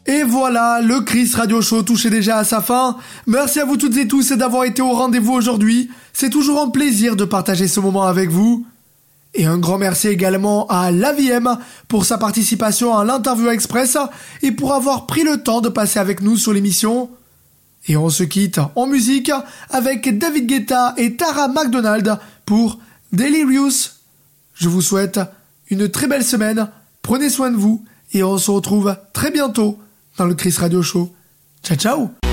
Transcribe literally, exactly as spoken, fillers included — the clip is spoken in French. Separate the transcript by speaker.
Speaker 1: Et voilà, le Chris Radio Show touchait déjà à sa fin. Merci à vous toutes et tous d'avoir été au rendez-vous aujourd'hui. C'est toujours un plaisir de partager ce moment avec vous. Et un grand merci également à l'A V M pour sa participation à l'Interview Express et pour avoir pris le temps de passer avec nous sur l'émission. Et on se quitte en musique avec David Guetta et Tara McDonald pour Delirious. Je vous souhaite une très belle semaine, prenez soin de vous et on se retrouve très bientôt dans le Chris Radio Show. Ciao ciao.